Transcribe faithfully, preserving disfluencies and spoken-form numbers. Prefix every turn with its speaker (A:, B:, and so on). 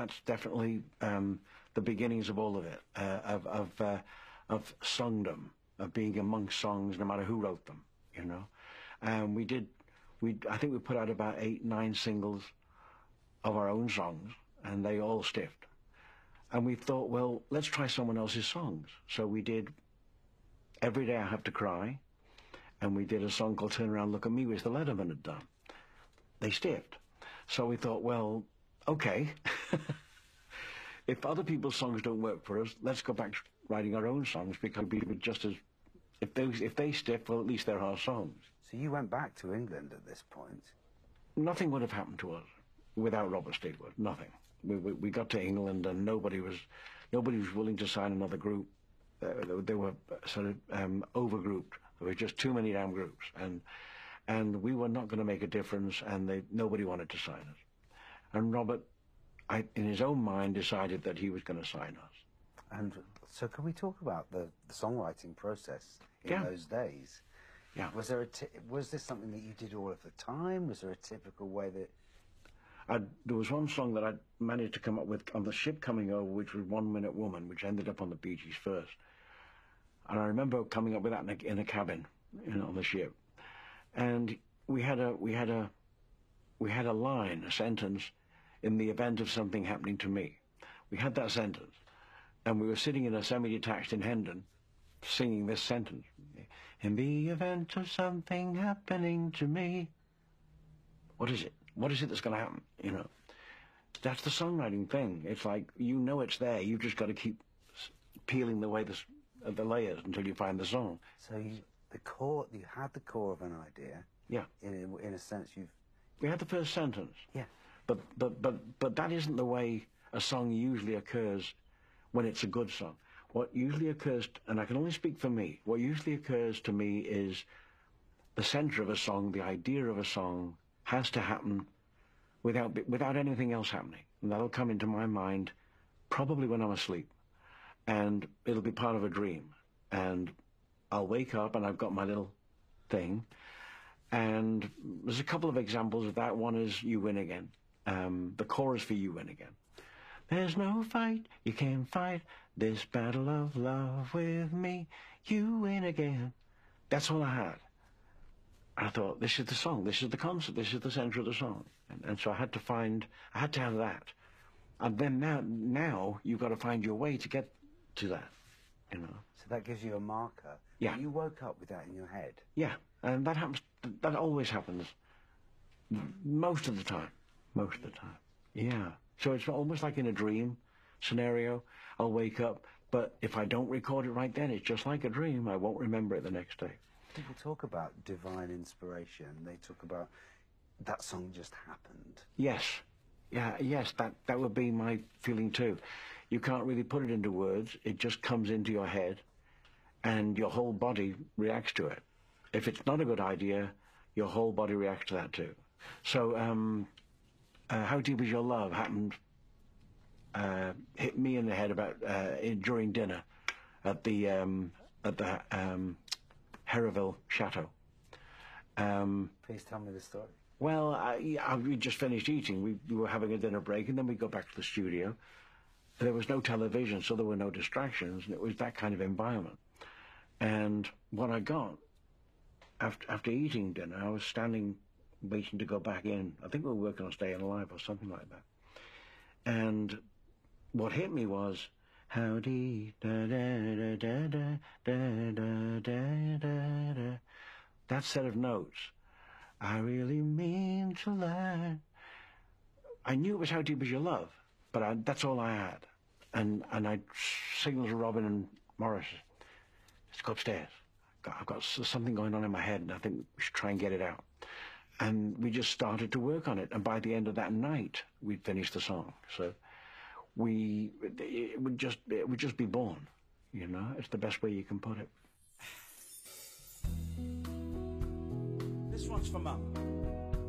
A: That's definitely um, the beginnings of all of it, uh, of of uh, of songdom, of being amongst songs, no matter who wrote them. You know, and we did. We I think we put out about eight, nine singles of our own songs, and they all stiffed. And we thought, well, let's try someone else's songs. So we did Every Day I Have to Cry, and we did a song called Turn Around, Look at Me, which the Letterman had done. They stiffed. So we thought, well, okay, if other people's songs don't work for us, let's go back to writing our own songs, because we would just as, if they, if they stiff, well, at least they're our songs.
B: So you went back to England at this point?
A: Nothing would have happened to us without Robert Stigwood, nothing. We, we, we got to England and nobody was, nobody was willing to sign another group. Uh, they were sort of um, overgrouped. There were just too many damn groups, and and we were not going to make a difference, and they, nobody wanted to sign us. And Robert, I, in his own mind, decided that he was going to sign us.
B: And so can we talk about the, the songwriting process in
A: yeah.
B: those days?
A: Yeah.
B: Was there a t was this something that you did all of the time? Was there a typical way that...
A: I'd, there was one song that I managed to come up with on the ship coming over, which was One Minute Woman, which ended up on the Bee Gees first. And I remember coming up with that in a, in a cabin, you know, on the ship. And we had a we had a we had a line, a sentence, in the event of something happening to me. We had that sentence, and we were sitting in a semi-detached in Hendon, singing this sentence: in the event of something happening to me. What is it? What is it that's going to happen? You know, that's the songwriting thing. It's like, you know it's there. You've just got to keep peeling the way the, the layers until you find the song.
B: So you, the core, you had the core of an idea.
A: Yeah.
B: In, in a sense, you've...
A: We had the first sentence.
B: Yeah.
A: But, but, but, but that isn't the way a song usually occurs when it's a good song. What usually occurs, and I can only speak for me, what usually occurs to me is the center of a song, the idea of a song, has to happen without without anything else happening. And that'll come into my mind probably when I'm asleep. And it'll be part of a dream. And I'll wake up and I've got my little thing. And there's a couple of examples of that. One is You Win Again. Um, the chorus for You Win Again. There's no fight, you can't fight this battle of love with me. You win again. That's all I had. I thought, this is the song, this is the concept, this is the center of the song. And, and so I had to find, I had to have that. And then now, now you've got to find your way to get to that, you know.
B: So that gives you a marker.
A: Yeah.
B: You woke up with that in your head.
A: Yeah, and that happens, that always happens. Most of the time, most of the time, yeah. So it's almost like in a dream scenario. I'll wake up, but if I don't record it right then, it's just like a dream. I won't remember it the next day.
B: People talk about divine inspiration. They talk about that song just happened.
A: Yes. Yeah, yes, that, that would be my feeling too. You can't really put it into words. It just comes into your head and your whole body reacts to it. If it's not a good idea, your whole body reacts to that too. So, um, uh, How Deep Is Your Love happened, uh, hit me in the head about, uh, in, during dinner at the, um, at the, um, Herraville Chateau. Um,
B: Please tell me the story.
A: Well, I, I, we just finished eating. We, we were having a dinner break, and then we go back to the studio. There was no television, so there were no distractions, and it was that kind of environment. And what I got, after, after eating dinner, I was standing, waiting to go back in. I think we were working on Staying Alive or something like that. And what hit me was, how deep, da da da da da da da da da da. That set of notes, I really mean to learn. I knew it was How Deep Is Your Love, but I, that's all I had. And and I signaled to Robin and Morris, let's go upstairs. I've got something going on in my head, and I think we should try and get it out. And we just started to work on it, and by the end of that night, we'd finished the song. So we, it would just, it would just be born, you know? It's the best way you can put it.
C: This one's for Mum.